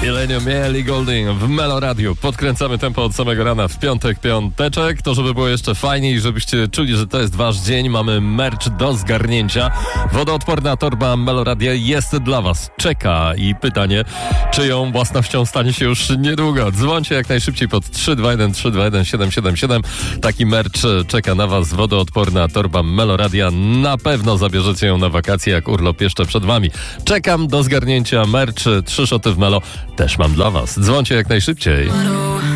Millennium, Ellie Goulding w Melo Radio. Podkręcamy tempo od samego rana w piąteczek. To żeby było jeszcze fajniej, żebyście czuli, że to jest wasz dzień. Mamy merch do zgarnięcia. Wodoodporna torba Melo Radio jest dla was. Czeka i pytanie, czyją własnością stanie się już niedługo. Dzwońcie jak najszybciej pod 321 321 777. Taki merch czeka na was. Wodoodporna torba Melo Radio. Na pewno zabierzecie ją na wakacje, jak urlop jeszcze przed wami. Czekam do zgarnięcia merch. 3 szoty w Melo też mam dla was. Dzwońcie jak najszybciej.